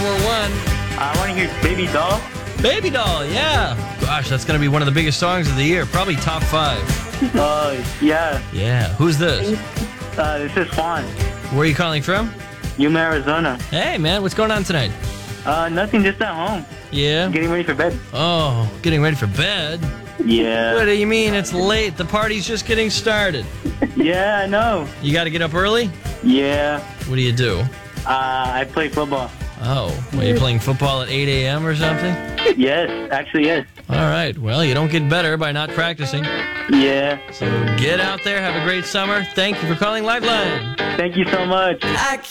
941. I want to hear Baby Doll. Baby Doll, yeah. Gosh, that's going to be one of the biggest songs of the year. Probably top 5. Yeah. Yeah. Who's this? This is Juan. Where are you calling from? Yuma, Arizona. Hey, man. What's going on tonight? Nothing, just at home. Yeah? Getting ready for bed. Oh, getting ready for bed? Yeah. What do you mean? It's late. The party's just getting started. Yeah, I know. You got to get up early? Yeah. What do you do? I play football. Oh, are you playing football at 8 a.m. or something? Yes, actually, yes. All right. Well, you don't get better by not practicing. Yeah. So get out there. Have a great summer. Thank you for calling Lifeline. Thank you so much.